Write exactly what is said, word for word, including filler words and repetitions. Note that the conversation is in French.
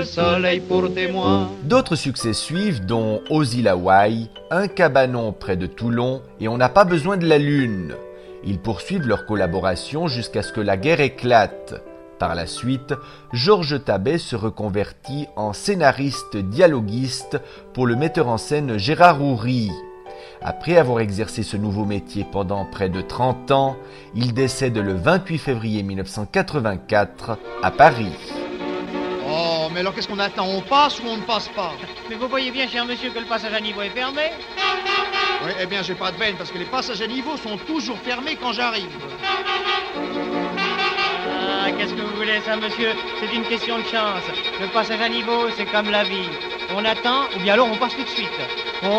Soleil pour témoin. D'autres succès suivent, dont Ozilawai, Un cabanon près de Toulon et On n'a pas besoin de la lune. Ils poursuivent leur collaboration jusqu'à ce que la guerre éclate. Par la suite, Georges Tabet se reconvertit en scénariste dialoguiste pour le metteur en scène Gérard Houry. Après avoir exercé ce nouveau métier pendant près de trente ans, il décède le vingt-huit février mille neuf cent quatre-vingt-quatre à Paris. Oh, mais alors qu'est-ce qu'on attend? On passe ou on ne passe pas? Mais vous voyez bien, cher monsieur, que le passage à niveau est fermé. Oui, eh bien, j'ai pas de veine, parce que les passages à niveau sont toujours fermés quand j'arrive. Ah, qu'est-ce que vous voulez, ça, monsieur? C'est une question de chance. Le passage à niveau, c'est comme la vie. On attend, ou bien alors on passe tout de suite. On